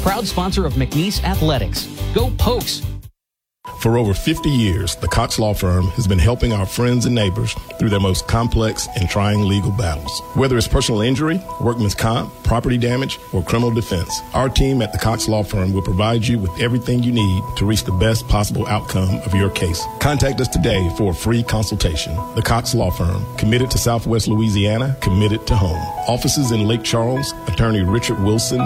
proud sponsor of McNeese Athletics. Go Pokes! For over 50 years, the Cox Law Firm has been helping our friends and neighbors through their most complex and trying legal battles. Whether it's personal injury, workman's comp, property damage, or criminal defense, our team at the Cox Law Firm will provide you with everything you need to reach the best possible outcome of your case. Contact us today for a free consultation. The Cox Law Firm, committed to Southwest Louisiana, committed to home. Offices in Lake Charles, Attorney Richard Wilson,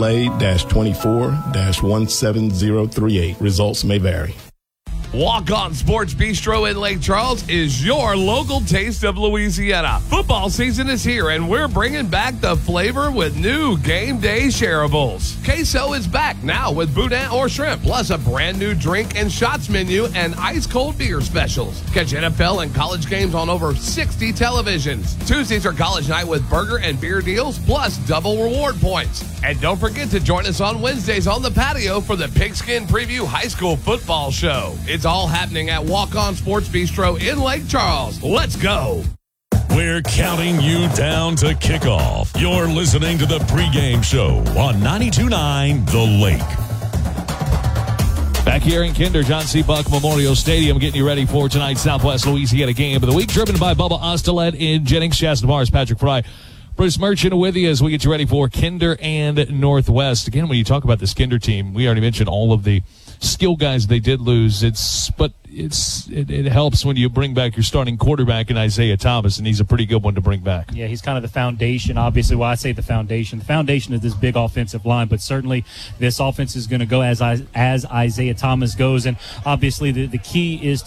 LA-24-17038. Results may vary. Walk On Sports Bistro in Lake Charles is your local taste of Louisiana. Football season is here, and we're bringing back the flavor with new game day shareables. Queso is back now with boudin or shrimp, plus a brand new drink and shots menu and ice-cold beer specials. Catch NFL and college games on over 60 televisions. Tuesdays are college night with burger and beer deals, plus double reward points. And don't forget to join us on Wednesdays on the patio for the Pigskin Preview High School Football Show. It's all happening at Walk On Sports Bistro in Lake Charles. Let's go. We're counting you down to kickoff. You're listening to the pregame show on 92.9 The Lake. Back here in Kinder, John C. Buck Memorial Stadium, getting you ready for tonight's Southwest Louisiana game of the week, driven by Bubba Ostelet in Jennings. Shasta Mars, Patrick Fry, Bruce Merchant with you as we get you ready for Kinder and Northwest. Again, when you talk about this Kinder team, we already mentioned all of the skill guys they did lose. It helps when you bring back your starting quarterback in Isaiah Thomas, and he's a pretty good one to bring back. Yeah, he's kind of the foundation. Obviously, well, I say the foundation. The foundation is this big offensive line, but certainly this offense is going to go as Isaiah Thomas goes. And obviously, the key is